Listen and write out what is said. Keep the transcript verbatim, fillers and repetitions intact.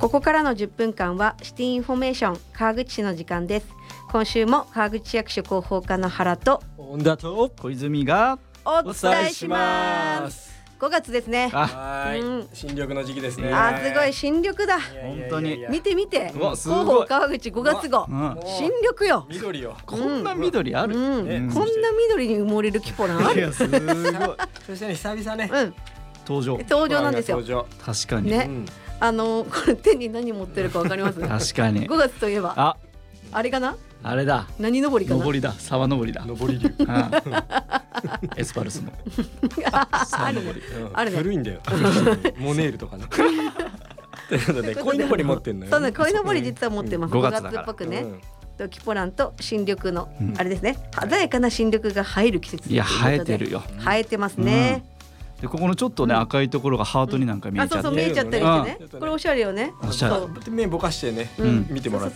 ここからのじゅっぷんかんはシティインフォメーション川口市の時間です。今週も川口市役所広報課の原と本田と小泉がお伝えします。ごがつですね。 はい、 うん、 新緑の時期ですね。 あーすごい新緑だ。 本当に見て見て、 うわすごい広報川口ごがつ号、 うん新緑よ。 緑よ。 こんな緑ある、 うんねこんな緑に埋もれるキポランある。 いやすごいそしてね久々ね、 うん、 登場登場なんですよ。 登場。 確かに、 ねうんあのこれ手に何持ってるかわかります？ 確かにごがつといえばああれかな？ あれだ何登りかな？ 上りだ沢登りだ上り竜。 うんエスパルスの沢登りうんあるね古いんだよ。モネールとかね。ということで鯉のぼり持ってんのよ。 そうね、鯉のぼり実は持ってます。 うんごがつごがつだからっぽくね。 うんとキポランと新緑の、 うんあれですね。鮮やかな新緑が映える季節といやいうことで。 生えてるよ生えてますね。 でここのちょっとね、 うん赤いところがハートになんか見あ、 えちゃって、 そうそう見えちゃったりしてねうん。 これおしゃれよね。 おしゃれそう目ぼかしてね、 うん見てもらっ